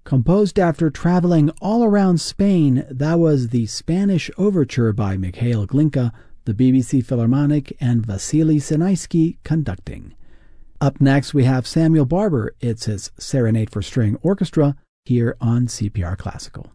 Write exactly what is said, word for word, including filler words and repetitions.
Composed after traveling all around Spain, that was the Spanish Overture by Mikhail Glinka, the B B C Philharmonic, and Vasily Sinaisky conducting. Up next, we have Samuel Barber. It's his Serenade for String Orchestra here on C P R Classical.